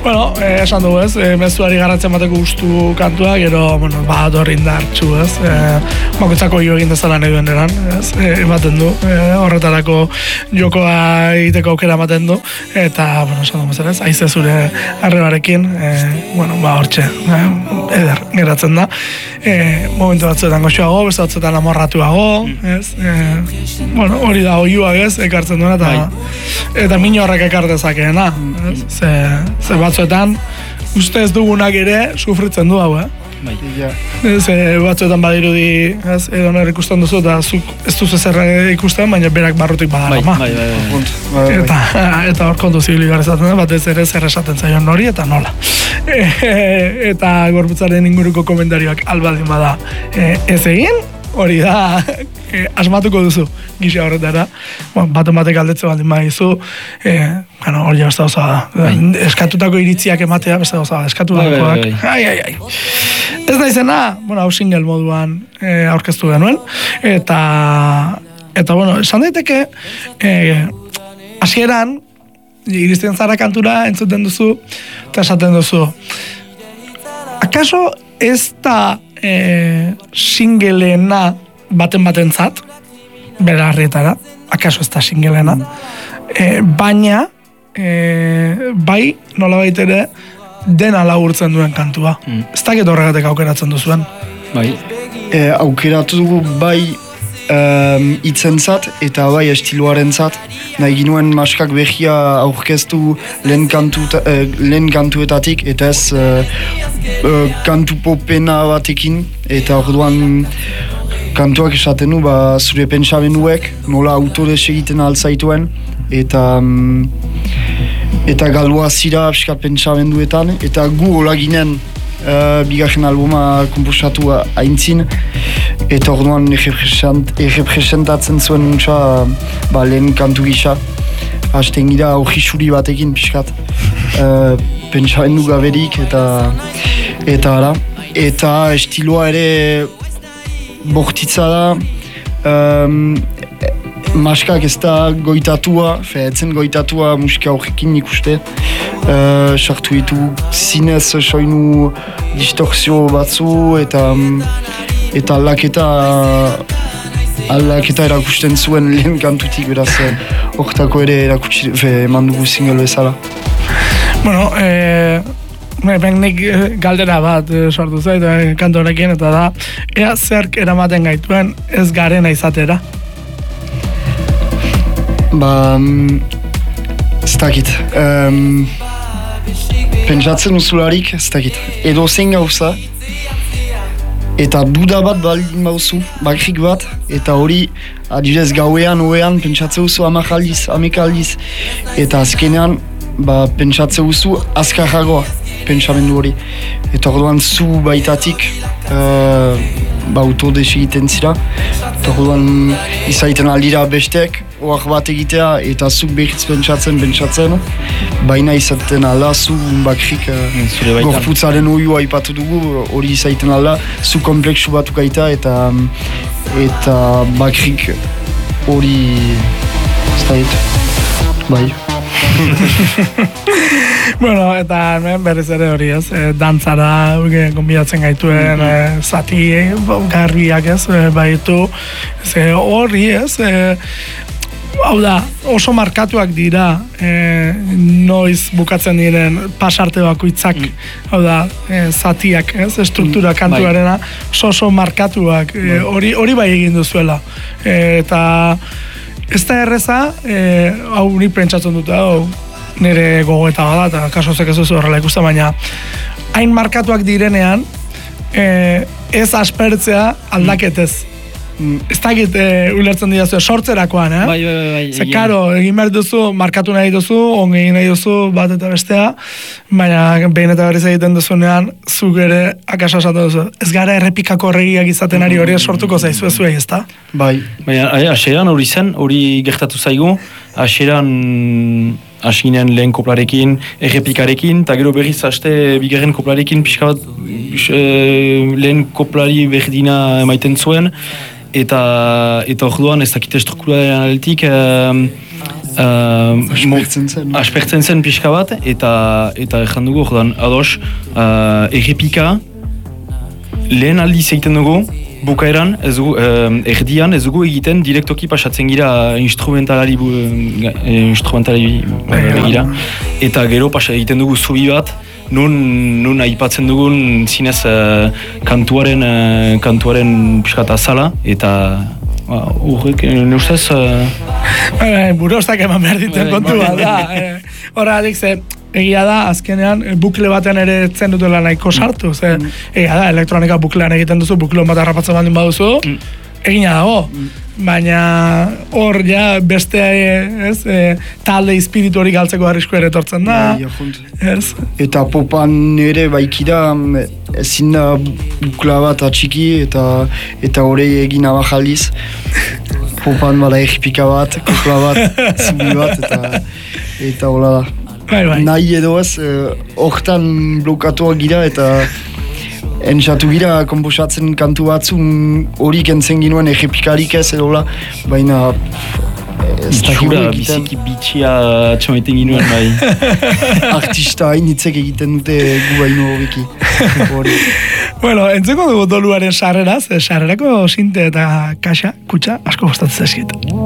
Bueno, esan dugu ez, mezuari garratzen bateko gustu kantua, gero, bueno, dorri indartxu ez, bakoitzako jo egin dezala nahi duen eran, ez, ematen du, horretarako jokoa egiteko aukera ematen du, eta, bueno, esan dugu ez, aize zure arrebarekin, bueno, hortxe, eder, geratzen da, momentu batzuetan goxoago, beste batzuetan amorratuago, ez, bueno, hori da oiuak ez, ekartzen duena, eta mino horrek ekar dezakeena, ez, ze batzuetan, uste ez dugunak ere sufritzen du hau, batzuetan badirudi, edo nire ikusten duzu, eta ez duzu zerra ikusten, baina berak barrutik badara, eta hor kontu zibili garezaten da, batez ere zer esaten zaion hori, eta nola. Eta gorputzaren inguruko komentarioak albaldin bada ez egin, hori da, asmatuko duzu gisa horretara, baten batek aldetze baldin badizu, hori beste gauza da. Eskatutako iritziak ematea beste gauza da, eskatutakoak. Ez da izena, hau single moduan aurkeztu genuen, eta bueno, esan daiteke, hasieran, iristen zara kantura entzuten duzu, eta esaten duzu. Akaso ez da singleena baten-batentzat, bera harrietara, akaso ez da singleena, baina, bai, nolabait ere, dena laburtzen duen kantua. Ez dakit horregatek aukeratzen duzuen. Bai, aukeratu dugu bai itzentzat eta bai estiloaren zat. Nahi ginuen maskak behia aurkeztu lehen kantuetatik eta ez kantu popena batekin. Eta orduan kantuak esaten du, zure pentsamenduek nola autores egiten alzaituen eta galua zira pixkat pentsamenduetan eta gu hola ginen bigarren albuma komposatu aintzin eta orduan errepresentatzen zuen nuntza lehen kantu gisa hasten gira hori batekin pixkat pentsamendu gaberik eta ara eta estiloa ere bortitza da maskak ez da goitatua, etzen goitatua musika horrekin ikuste. Sartu ditu zinez soinu distortzio batzu eta aldaketa erakusten zuen lehen kantutik, beraz horretako ere erakutsi eman dugu single bezala. Bueno, nik galdera bat sortu zait kantu horrekin eta da, ea zerk eramaten gaituen ez garena izatera? Ez dakit. Pentsatzen uzularik, ez dakit. Edo zein gauza, eta duda bat baldin bauzu, bakrik bat, eta hori, adibidez gauean, oean, pentsatzen uzu 10 aldiz, 11 aldiz, eta azkenean, pentsatzen uzu azkarragoa, pentsamendu hori. Eta orduan zu baitatik, autodes egiten zira, eta orduan izaiten aldira besteek, oak bat egitea eta zuk behitz pentsatzen, baina izaten ala, zu bakrik gorputzaren oioa ipatu dugu, hori izaiten ala, zu kompleksu batu gaita eta bakrik hori bai. Bueno, eta berriz ere hori ez, dantzara gonbidatzen gaituen zati garbiak ez, baitu, hori ez, hau da, oso markatuak dira noiz bukatzen diren pasarte bakoitzak, hau da, zatiak, ez, struktura kantuarena, oso markatuak, hori bai egin duzuela. Eta ez da erreza, hau nik pentsatzen dut, nire gogoeta bada, eta kasozek ez duzu horrela ikusten, baina hain markatuak direnean, ez aspertzea aldaketez. Ez dakit ulertzen dira zuen sortzerakoan, Bai. Ze, karo, egin behar duzu, markatu nahi duzu, ongi egin nahi duzu, bat eta bestea, baina behin eta berriz egiten duzunean, zuk ere akasa esaten duzu. Ez gara errepikako horregiak izaten ari hori sortuko zaizu ez zuei, ez da? Bai. Baina, hasieran hori zen, hori gertatu zaigu, hasieran hasinen lehen koplarekin, errepikarekin, eta gero berriz haste bigarren koplarekin pixka bat lehen koplari berdina emaiten zuen, eta orduan ez dakite strukturaren aldetik aspertzen zen pixka bat, eta ezan dugu, jodan, ados, errepika, lehen aldiz egiten dugu, bukaeran, erdian, ez dugu egiten direktoki pasatzen gira instrumentalari begira, eta gero egiten dugu zubi bat, nun aipatzen dugun zinez kantuaren pixka azala, eta horrek, neustez... Burostak eman behar dituen kontua da. Horregatik ze, egia da, azkenean, bukle batean ere etzen dutela nahiko sartu. Egia da, elektronika buklean egiten duzu, bukleon bat harrapatzen bandin baduzu, egina dago. Baina hor ja beste talde espiritu hori galtzeko arrisko ere etortzen da. Eta popan ere baikida ezin da bukla bat atxiki eta horrei egin abajaldiz. Popan bada egipika bat, kopla bat, zubi bat eta hola da. Nahi edo ez, hortan blokatuak gira eta entzatu gira komposatzen kantu batzu hori kentzen ginuen egipikarik ez edola, baina ez da hiru egiten. Biziki bitxia txamaiten ginuen bai. Artista hainitzek egiten dute gu baino hobeki. Bueno, entzeko dugu doluaren sarreraz, sarrerako sinte eta kaxa, kutxa, asko gustatzen zaizkit.